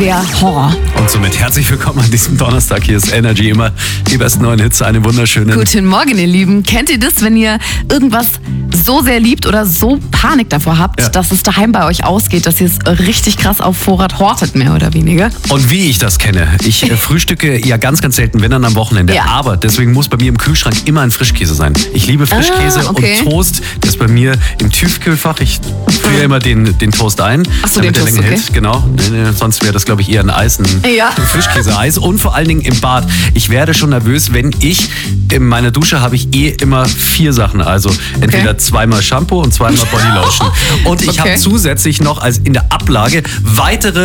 wäre Horror. Und somit herzlich willkommen an diesem Donnerstag. Hier ist Energy, immer die besten neuen Hits, eine wunderschöne. Guten Morgen, ihr Lieben. Kennt ihr das, wenn ihr irgendwas so sehr liebt oder so Panik davor habt, dass es daheim bei euch ausgeht, dass ihr es richtig krass auf Vorrat hortet, mehr oder weniger? Und wie ich das kenne, ich frühstücke ja ganz, ganz selten, wenn dann am Wochenende. Ja. Aber deswegen muss bei mir im Kühlschrank immer ein Frischkäse sein. Ich liebe Frischkäse und Toast. Der ist bei mir im Tiefkühlfach. Ich friere immer den Toast ein, damit der länger hält. Genau. Sonst wäre das, glaube ich, eher ein Eis, ein Frischkäse-Eis. Und vor allen Dingen im Bad. Ich werde schon nervös, wenn in meiner Dusche habe ich immer 4 Sachen. Also entweder zweimal Shampoo und zweimal Bodylotion. Und ich habe zusätzlich noch in der Ablage weitere